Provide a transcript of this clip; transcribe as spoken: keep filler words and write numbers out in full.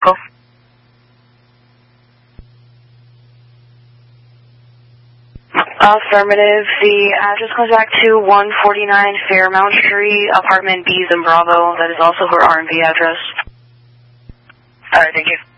Go. Affirmative. The address comes back to one forty-nine Fairmount Street, apartment B's in Bravo. That is also her R and B address. All right, thank you.